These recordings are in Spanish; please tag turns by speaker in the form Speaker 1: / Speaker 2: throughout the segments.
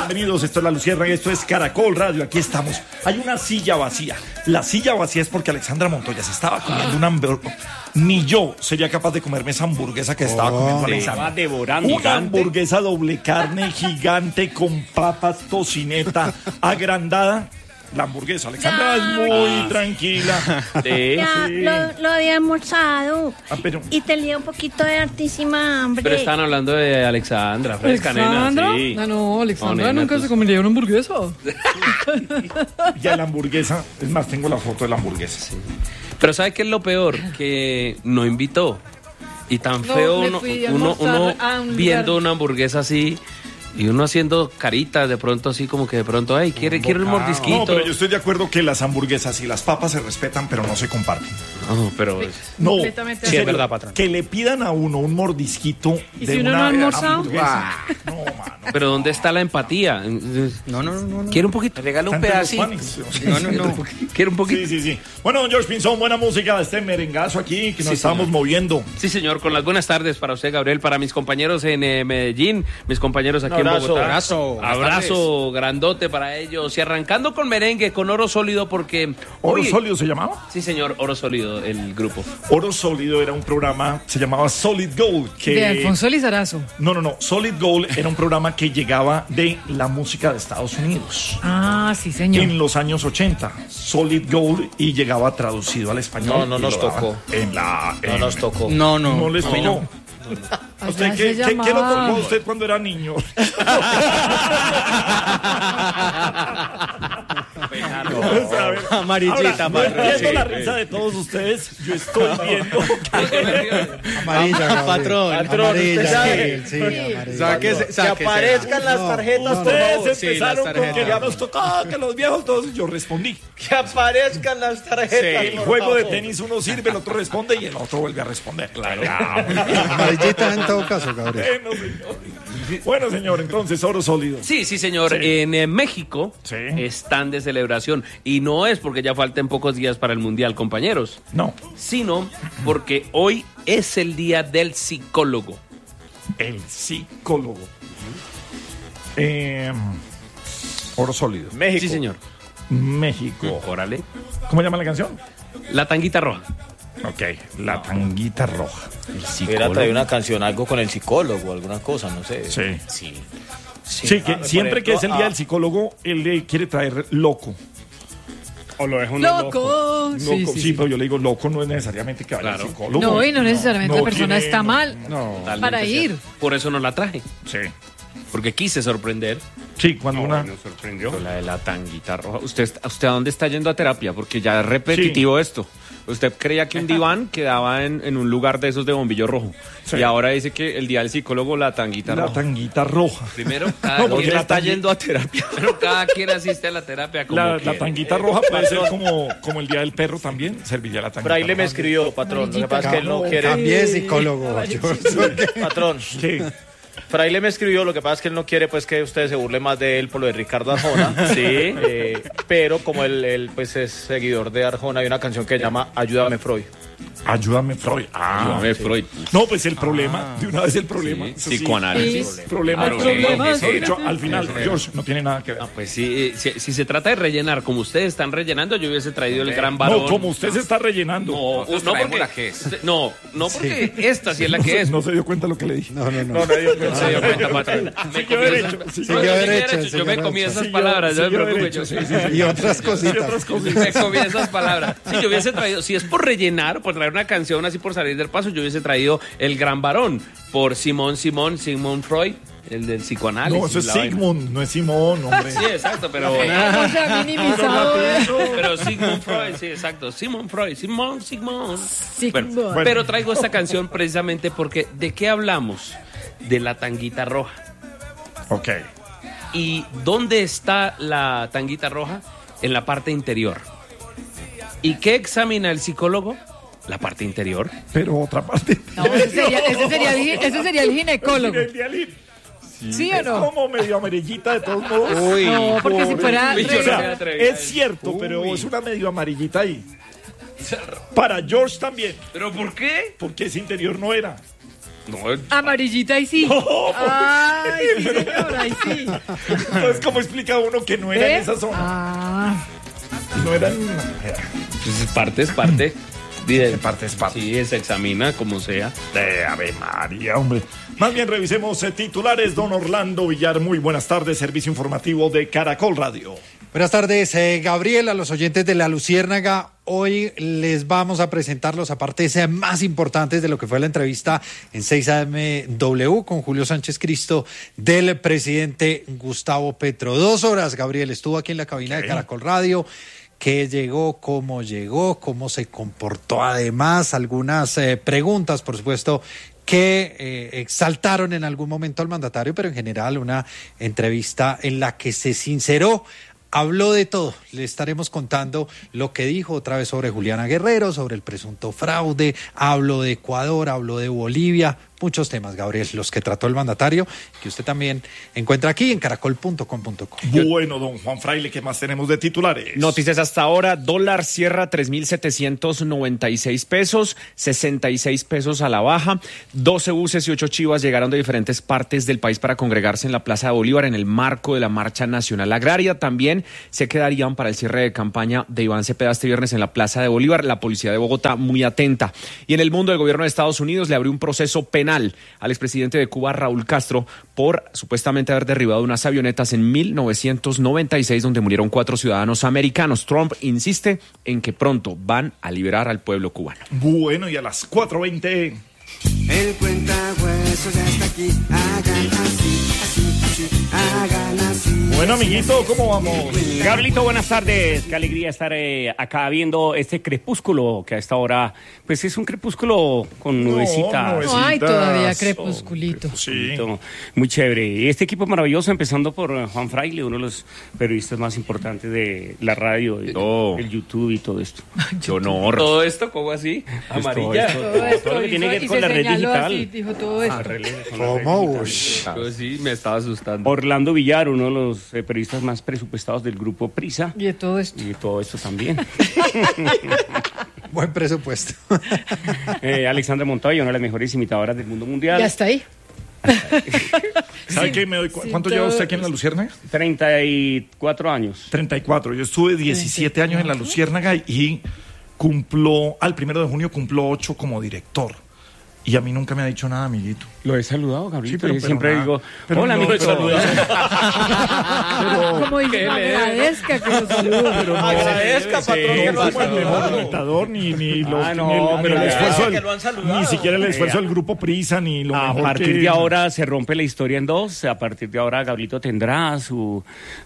Speaker 1: bienvenidos. Esto es La Luciérnaga, esto es Caracol Radio. Aquí estamos. Hay una silla vacía. La silla vacía es porque Alexandra Montoya se estaba comiendo una hamburguesa. Ni yo sería capaz de comerme esa hamburguesa que estaba comiendo Alexandra.
Speaker 2: Devorando.
Speaker 1: Una hamburguesa doble carne gigante con papas, tocineta agrandada. La hamburguesa, Alexandra es muy tranquila.
Speaker 3: Lo había almorzado.
Speaker 1: Pero...
Speaker 3: Y tenía un poquito de hartísima hambre.
Speaker 4: Pero están hablando de Alexandra, fresca, nena. Sí.
Speaker 2: No, Alexandra
Speaker 4: nena,
Speaker 2: nunca se comería una hamburguesa.
Speaker 1: Ya la hamburguesa, es más, tengo la foto de la hamburguesa.
Speaker 4: Sí. Pero ¿sabe qué es lo peor? Que no invitó. Y tan feo uno viendo una hamburguesa así... Y uno haciendo caritas de pronto así como que de pronto, ay, quiere un mordisquito.
Speaker 1: No, pero yo estoy de acuerdo que las hamburguesas y las papas se respetan, pero no se comparten.
Speaker 4: No, pero...
Speaker 1: No,
Speaker 2: sí,
Speaker 4: es verdad, patrón.
Speaker 1: Que le pidan a uno un mordisquito
Speaker 2: ¿Y
Speaker 1: de
Speaker 2: si uno
Speaker 1: una
Speaker 2: no ha almorzado?
Speaker 1: hamburguesa. No, mano.
Speaker 4: Pero ¿dónde está la empatía?
Speaker 5: No.
Speaker 4: ¿Quiere un poquito?
Speaker 5: Regala un
Speaker 1: Está entre
Speaker 5: pedacito.
Speaker 1: los panes.
Speaker 5: No.
Speaker 4: ¿Quiere un poquito?
Speaker 1: Sí. Bueno, don George Pinzón, buena música de este merengazo aquí que nos estamos moviendo.
Speaker 4: Sí, señor, con las buenas tardes para usted, Gabriel, para mis compañeros en Medellín, mis compañeros aquí en Bogotá. Abrazo grandote para ellos. Y arrancando con merengue, con Oro Sólido, porque...
Speaker 1: ¿Oro Sólido se llamaba?
Speaker 4: Sí, señor, Oro Sólido, el grupo.
Speaker 1: Oro Sólido era un programa, se llamaba Solid Gold.
Speaker 2: De Alfonso Lizarazo.
Speaker 1: No. Solid Gold era un programa que llegaba de la música de Estados Unidos.
Speaker 2: Ah, sí, señor.
Speaker 1: En los años 80. Solid Gold y llegaba traducido al español.
Speaker 5: No nos tocó.
Speaker 1: No
Speaker 5: nos tocó.
Speaker 1: No les tocó. ¿Usted
Speaker 2: Allá
Speaker 1: qué
Speaker 2: se llamaba.
Speaker 1: lo tocó a usted cuando era niño?
Speaker 5: Amarillita,
Speaker 1: ahora, no entiendo la risa de todos ustedes. Yo estoy viendo
Speaker 5: amarilla, patrón. Amarilla, sí, amarilla. Que aparezcan las tarjetas, por favor.
Speaker 1: Ustedes empezaron con que ya nos tocaba, que los viejos todos. Yo respondí.
Speaker 5: Que aparezcan las tarjetas.
Speaker 1: El juego de tenis uno sirve, el otro responde y el otro vuelve a responder. Claro.
Speaker 6: Amarillita en todo caso, Gabriel.
Speaker 1: Bueno, señor, entonces, Oro Sólido.
Speaker 4: Sí, señor. Sí. En México están de celebración. Y no es porque ya falten pocos días para el Mundial, compañeros.
Speaker 1: No.
Speaker 4: Sino porque hoy es el día del psicólogo.
Speaker 1: El psicólogo. Oro Sólido.
Speaker 5: México.
Speaker 4: Sí, señor.
Speaker 1: México.
Speaker 4: Órale.
Speaker 1: ¿Cómo llama la canción?
Speaker 4: La Tanguita Roja.
Speaker 1: Ok, La Tanguita Roja.
Speaker 5: Hubiera traído una canción, algo con el psicólogo, alguna cosa, no sé.
Speaker 1: Sí, que siempre que es el día del psicólogo, él le quiere traer loco.
Speaker 2: O lo deja uno loco.
Speaker 1: Sí, pero yo le digo loco, no es necesariamente que vaya al psicólogo.
Speaker 2: No, y no necesariamente la persona está mal para
Speaker 4: cierto.
Speaker 2: ir.
Speaker 4: Por eso no la traje.
Speaker 1: Sí.
Speaker 4: Porque quise sorprender.
Speaker 1: Sí, cuando
Speaker 7: nos sorprendió. La de la Tanguita Roja. ¿Usted a dónde está yendo a terapia? Porque ya es repetitivo esto. Usted creía que un diván quedaba en un lugar de esos de bombillo rojo. Sí. Y ahora dice que el día del psicólogo, la Tanguita Roja.
Speaker 1: La Tanguita Roja.
Speaker 4: Primero, cada quien
Speaker 7: está yendo a terapia.
Speaker 4: Pero cada quien asiste a la terapia como
Speaker 1: la Tanguita Roja puede ser como el día del perro también. Serviría la Tanguita
Speaker 5: Pero ahí le
Speaker 1: Roja.
Speaker 5: me escribió, patrón. Lo que pasa es que él no quiere...
Speaker 6: También psicólogo.
Speaker 5: Patrón.
Speaker 1: Sí.
Speaker 5: Fraile me escribió, lo que pasa es que él no quiere pues que usted se burle más de él por lo de Ricardo Arjona.
Speaker 4: Sí.
Speaker 5: Pero como él pues es seguidor de Arjona, hay una canción que se llama Ayúdame Freud.
Speaker 1: Ayúdame Freud.
Speaker 4: Ayúdame Freud.
Speaker 1: No, pues el problema, de una vez el problema.
Speaker 4: Sí. Psicoanálisis.
Speaker 1: Sí. Problema. Al final, George, no tiene nada que ver.
Speaker 4: Pues sí, si se trata de rellenar como ustedes están rellenando, yo hubiese traído el gran varón.
Speaker 1: No, como usted se está rellenando.
Speaker 4: No porque la que es. No porque esta sí es la que es.
Speaker 1: No se dio cuenta lo que le dije.
Speaker 6: No.
Speaker 4: No se dio cuenta, patrón.
Speaker 1: Siguió
Speaker 6: derecho.
Speaker 4: Yo me comí esas palabras, no me preocupe.
Speaker 6: Y otras cositas.
Speaker 4: Me comí esas palabras. Si yo hubiese traído, si es por rellenar, por traer una canción así por salir del paso, yo hubiese traído El Gran Varón por Sigmund Freud, el del psicoanálisis.
Speaker 1: No, eso es Sigmund, no es Simón, hombre.
Speaker 4: Sí, exacto, pero...
Speaker 2: Se ha minimizado.
Speaker 4: Pero Sigmund Freud, sí, exacto. Sigmund Freud, Sigmund.
Speaker 2: Bueno.
Speaker 4: Pero traigo esta canción precisamente porque ¿de qué hablamos? De la Tanguita Roja.
Speaker 1: Ok.
Speaker 4: ¿Y dónde está la Tanguita Roja? En la parte interior. ¿Y qué examina el psicólogo? La parte interior.
Speaker 1: Pero otra parte.
Speaker 2: No, ese sería el ginecólogo. ¿Sí o no?
Speaker 1: Es como medio amarillita de todos modos.
Speaker 2: No, porque si fuera...
Speaker 1: Es cierto, pero es una medio amarillita ahí. Para George también.
Speaker 4: ¿Pero por qué?
Speaker 1: Porque ese interior no era.
Speaker 4: No,
Speaker 2: Amarillita y sí. Ay, sí, señor, ahí sí.
Speaker 1: Entonces, ¿cómo explica uno que no era en esa zona? No era en...
Speaker 4: pues es parte.
Speaker 1: De parte es parte.
Speaker 4: Sí, se examina como sea.
Speaker 1: Ave María, hombre. Más bien revisemos titulares. Don Orlando Villar, muy buenas tardes. Servicio informativo de Caracol Radio.
Speaker 6: Buenas tardes, Gabriel, a los oyentes de La Luciérnaga. Hoy les vamos a presentar los apartes más importantes de lo que fue la entrevista en 6AMW con Julio Sánchez Cristo del presidente Gustavo Petro. 2 horas, Gabriel, estuvo aquí en la cabina de Caracol Radio. ¿Qué llegó, cómo se comportó? Además, algunas preguntas, por supuesto, que exaltaron en algún momento al mandatario, pero en general una entrevista en la que se sinceró. Habló de todo, le estaremos contando lo que dijo otra vez sobre Juliana Guerrero, sobre el presunto fraude, habló de Ecuador, habló de Bolivia, muchos temas, Gabriel, los que trató el mandatario, que usted también encuentra aquí en caracol.com.co.
Speaker 1: Bueno, don Juan Fraile, ¿qué más tenemos de titulares?
Speaker 7: Noticias hasta ahora, dólar cierra 3.796 pesos, 66 pesos a la baja, 12 buses y 8 chivas llegaron de diferentes partes del país para congregarse en la Plaza de Bolívar en el marco de la Marcha Nacional Agraria. También se quedarían para el cierre de campaña de Iván Cepeda este viernes en la Plaza de Bolívar, la policía de Bogotá muy atenta. Y en el mundo, el gobierno de Estados Unidos le abrió un proceso penal al expresidente de Cuba, Raúl Castro, por supuestamente haber derribado unas avionetas en 1996 donde murieron 4 ciudadanos americanos. Trump insiste en que pronto van a liberar al pueblo cubano.
Speaker 1: Bueno, y a las 4:20...
Speaker 8: El cuentahuesos ya está aquí, hagan así, hagan así.
Speaker 1: Bueno, amiguito, ¿cómo vamos?
Speaker 9: Gabrielito, buenas tardes. Qué alegría estar acá viendo este crepúsculo que a esta hora, pues es un crepúsculo con nubecitas.
Speaker 2: Ay, todavía crepusculito.
Speaker 1: Sí.
Speaker 9: Muy chévere. Y este equipo maravilloso, empezando por Juan Fraile, uno de los periodistas más importantes de la radio, el YouTube y todo esto.
Speaker 7: ¡Qué honor!
Speaker 4: ¿Todo esto cómo así?
Speaker 9: Pues
Speaker 4: Amarilla.
Speaker 9: todo lo que tiene que ver con la red digital.
Speaker 2: Así, dijo todo esto.
Speaker 6: ¿Cómo?
Speaker 4: Sí, me estaba asustando.
Speaker 9: Orlando Villar, uno de los periodistas más presupuestados del grupo Prisa.
Speaker 2: Y de todo esto.
Speaker 9: Y todo esto también.
Speaker 6: Buen presupuesto.
Speaker 9: Alexandra Montoya, una de las mejores imitadoras del mundo mundial.
Speaker 2: Ya está ahí.
Speaker 1: ¿Sabe qué? ¿Cuánto lleva usted aquí en La Luciérnaga?
Speaker 9: 34 años.
Speaker 1: 34. Yo estuve 17 años en La Luciérnaga y al 1 de junio cumplo 8 como director. Y a mí nunca me ha dicho nada, amiguito.
Speaker 9: Lo he saludado, Gabriel.
Speaker 1: Sí, pero
Speaker 9: siempre
Speaker 1: nada.
Speaker 9: digo,
Speaker 1: Pero
Speaker 9: hola,
Speaker 1: no,
Speaker 9: amigo.
Speaker 2: Como dice, agradezca que lo salude.
Speaker 5: Agradezca, patrón, que lo han
Speaker 1: como el mejor
Speaker 5: saludado.
Speaker 1: imitador, ni
Speaker 9: pero
Speaker 1: el esfuerzo
Speaker 5: que lo han saludado.
Speaker 1: ni siquiera el esfuerzo del grupo Prisa, ni lo
Speaker 9: A
Speaker 1: mejor
Speaker 9: partir
Speaker 1: que...
Speaker 9: de ahora se rompe la historia en dos. A partir de ahora Gabrielito tendrá su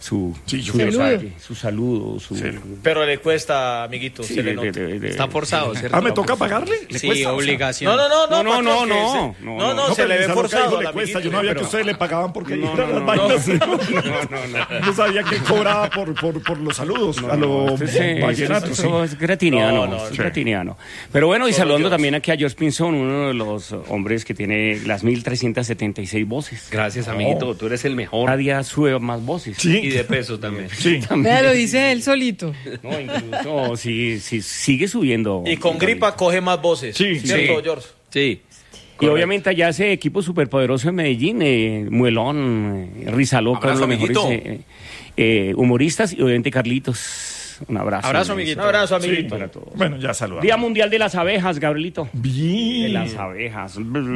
Speaker 9: saludo.
Speaker 5: Pero le cuesta, amiguito,
Speaker 9: Sí,
Speaker 5: se le nota.
Speaker 4: Está forzado, ¿cierto?
Speaker 1: ¿me toca pagarle? ¿Le
Speaker 5: Sí,
Speaker 1: cuesta?
Speaker 5: obligación. No,
Speaker 1: No,
Speaker 5: se le ve
Speaker 1: pero
Speaker 5: forzado.
Speaker 1: le cuesta. Yo no había que ustedes le pagaban porque
Speaker 9: No,
Speaker 1: eran las
Speaker 9: no,
Speaker 1: vainas.
Speaker 9: no.
Speaker 1: No sabía que cobraba por los saludos a los vallenatos.
Speaker 9: Eso es gratiniano.
Speaker 5: No,
Speaker 9: Es gratiniano. Pero bueno, y saludando también aquí a George Pinzón, uno de los hombres que tiene las 1.376 voces.
Speaker 4: Gracias, amiguito. Tú eres el mejor.
Speaker 9: Cada día sube más voces.
Speaker 1: Sí.
Speaker 4: Y de peso también.
Speaker 1: Sí.
Speaker 2: Vea, lo dice él solito.
Speaker 9: No, incluso sí, sigue subiendo.
Speaker 5: Y con gripa coge más voces.
Speaker 1: Sí,
Speaker 5: ¿cierto,
Speaker 4: sí.
Speaker 5: George?
Speaker 4: Sí.
Speaker 9: Y obviamente allá ese equipo superpoderoso en Medellín, Muelón, Rizaloca,
Speaker 5: Abrazo,
Speaker 9: los mejores humoristas, y obviamente Carlitos. Un abrazo.
Speaker 5: Abrazo, amiguito. Un abrazo, amiguito.
Speaker 9: Para todos.
Speaker 1: Bueno, ya saludamos.
Speaker 9: Día Mundial de las Abejas, Gabrielito.
Speaker 1: Bien.
Speaker 9: De las abejas.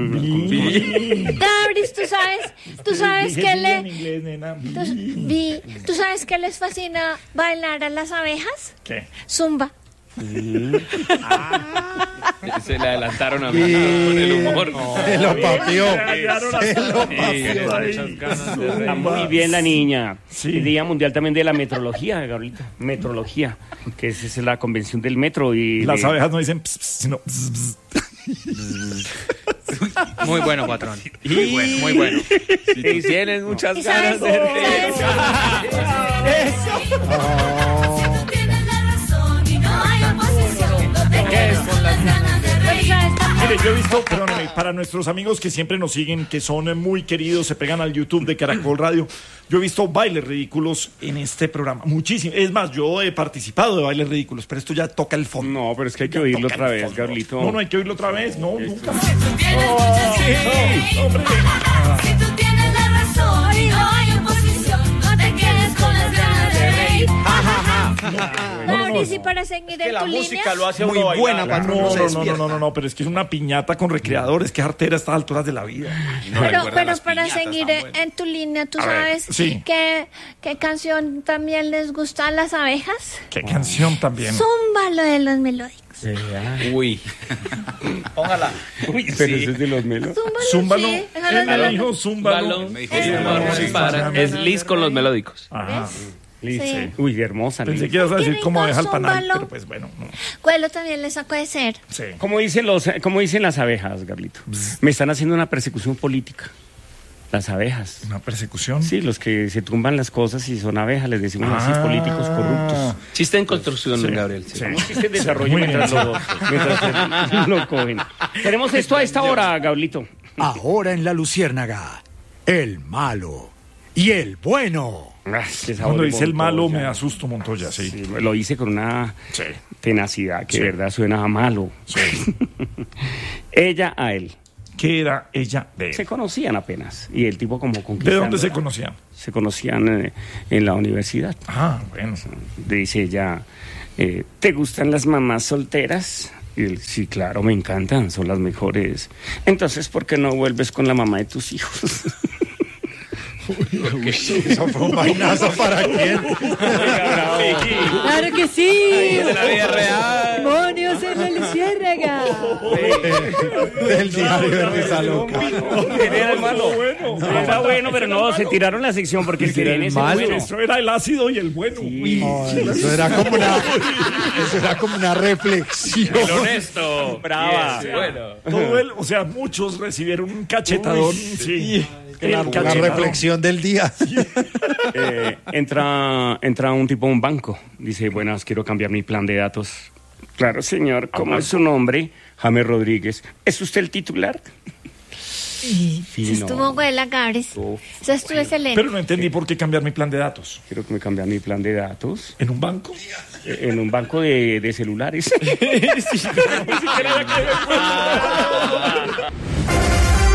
Speaker 3: Dabris, ¿tú sabes que
Speaker 1: En inglés, nena.
Speaker 3: ¿Tú sabes que les fascina bailar a las abejas?
Speaker 1: ¿Qué?
Speaker 3: Zumba.
Speaker 4: Se le adelantaron a mí con el humor.
Speaker 6: Se lo papió.
Speaker 9: Está muy bien la niña.
Speaker 1: Sí.
Speaker 9: El Día Mundial también de la Metrología, Gabrielito. Metrología, que es la convención del metro. Y
Speaker 1: Las abejas no dicen ps, ps, sino ps, ps.
Speaker 5: Muy bueno, patrón. Muy bueno.
Speaker 4: Si tienes muchas
Speaker 3: ¿Y
Speaker 4: ganas
Speaker 3: sabes?
Speaker 4: de...
Speaker 3: Tienes la razón y no hay oposición. No te quedes con las ganas de reír.
Speaker 1: Mire, yo he visto, perdóneme, para nuestros amigos que siempre nos siguen, que son muy queridos, se pegan al YouTube de Caracol Radio, yo he visto bailes ridículos en este programa, muchísimo. Es más, yo he participado de bailes ridículos, pero esto ya toca el fondo.
Speaker 9: No, pero es que hay que oírlo otra vez, Gablito.
Speaker 1: No hay que oírlo otra vez, no, nunca más.
Speaker 8: Si tú tienes la razón y no hay oposición, no te quedes con las ganas de reír.
Speaker 3: Mauricio, para seguir en tu línea.
Speaker 5: lo hace
Speaker 6: Muy buena, patrón.
Speaker 1: No, pero es que es una piñata con recreadores, que artera a estas alturas de la vida.
Speaker 3: Pero para seguir en tu línea, ¿tú sabes
Speaker 1: sí.
Speaker 3: qué canción también les gusta a las abejas?
Speaker 1: ¿Qué canción también?
Speaker 3: Zúmbalo de los melódicos.
Speaker 4: Uy.
Speaker 5: Póngala.
Speaker 9: Uy, pero eso es de los melos.
Speaker 1: Zúmbalo.
Speaker 3: Sí,
Speaker 1: Él me dijo zúmbalo.
Speaker 4: Es Liz con los melódicos.
Speaker 1: Ajá.
Speaker 9: Liz,
Speaker 3: Sí.
Speaker 9: Uy, hermosa.
Speaker 1: Pensé
Speaker 9: Liz.
Speaker 1: que ibas a decir
Speaker 3: Qué
Speaker 1: cómo
Speaker 3: rico,
Speaker 1: deja el panal,
Speaker 3: zúmbalo.
Speaker 1: pero pues bueno. No.
Speaker 3: Cuelo también les sacó de ser.
Speaker 1: Sí.
Speaker 9: Como dicen las abejas, Gablito. Me están haciendo una persecución política. Las abejas.
Speaker 1: ¿Una persecución?
Speaker 9: Sí, los que se tumban las cosas y son abejas, les decimos así, políticos corruptos.
Speaker 4: Chiste en construcción, Gabriel. Sí.
Speaker 9: Un chiste de desarrollo
Speaker 1: Muy
Speaker 9: mientras
Speaker 1: bien.
Speaker 9: lo cogen. Tenemos esto a esta hora, Gablito.
Speaker 10: Ahora en La Luciérnaga, el malo y el bueno.
Speaker 9: Qué sabor
Speaker 1: Cuando
Speaker 9: de
Speaker 1: dice el malo
Speaker 9: Montoya.
Speaker 1: me asusto, Montoya, sí.
Speaker 9: Sí, lo hice con una
Speaker 1: Sí.
Speaker 9: tenacidad que
Speaker 1: Sí.
Speaker 9: de verdad suena a malo.
Speaker 1: Sí.
Speaker 9: Ella a él.
Speaker 1: ¿Qué era ella de
Speaker 9: Se
Speaker 1: él?
Speaker 9: conocían apenas. Y el tipo como
Speaker 1: ¿De
Speaker 9: conquistando.
Speaker 1: dónde se conocían?
Speaker 9: Se conocían en la universidad.
Speaker 1: Ah, bueno.
Speaker 9: Dice ella, ¿te gustan las mamás solteras? Y él, sí, claro, me encantan, son las mejores. Entonces, ¿por qué no vuelves con la mamá de tus hijos?
Speaker 6: Eso fue un vainazo para quién.
Speaker 2: ¡Claro que sí!
Speaker 4: De la vida real.
Speaker 2: ¡Demonios en la luciérnaga!
Speaker 6: Del diario de Risa Loca.
Speaker 9: Era el malo. Era bueno, pero no, se tiraron la sección porque el que viene es el
Speaker 6: malo.
Speaker 9: bueno.
Speaker 1: Eso era el ácido y el bueno.
Speaker 6: No, eso era como una reflexión.
Speaker 4: El honesto.
Speaker 9: Brava.
Speaker 4: Yes, bueno.
Speaker 1: Todo él, o sea, muchos recibieron un cachetadón. Sí.
Speaker 6: Una reflexión del día.
Speaker 9: Entra un tipo a un banco. Dice, buenas, quiero cambiar mi plan de datos. Claro, señor. ¿Cómo es su nombre? James Rodríguez. ¿Es usted el titular?
Speaker 3: Sí, estuvo buena, Gabres. Eso estuvo excelente.
Speaker 1: Pero no entendí por qué cambiar mi plan de datos.
Speaker 9: Quiero que me cambien mi plan de datos.
Speaker 1: ¿En un banco?
Speaker 9: En un banco de celulares.
Speaker 1: Sí, ni siquiera había que ver.